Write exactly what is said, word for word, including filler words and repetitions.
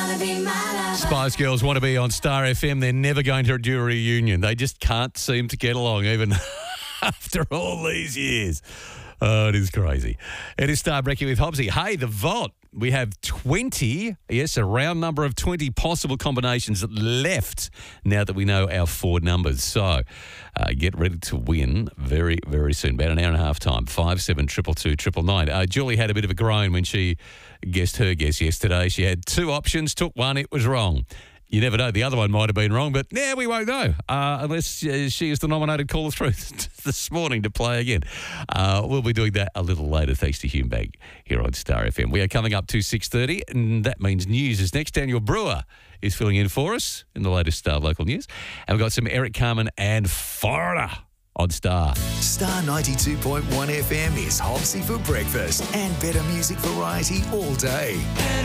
Spice Girls want to be on Star F M. They're never going to do a reunion. They just can't seem to get along, even after all these years. Oh, it is crazy. It is Star Brekkie with Hobbsy. Hey, the vault. We have twenty, yes, a round number of twenty possible combinations left now that we know our four numbers. So uh, get ready to win very, very soon. About an hour and a half time. Five, seven, triple two, triple nine. Uh, Julie had a bit of a groan when she guessed her guess yesterday. She had two options, took one, it was wrong. You never know. The other one might have been wrong, but yeah, we won't know uh, unless uh, she is the nominated caller through this morning to play again. Uh, we'll be doing that a little later, thanks to Hume Bank here on Star F M. We are coming up to six thirty, and that means news is next. Daniel Brewer is filling in for us in the latest Star local news. And we've got some Eric Carmen and Foreigner on Star. Star ninety-two point one F M is Hobbsy for breakfast and better music variety all day.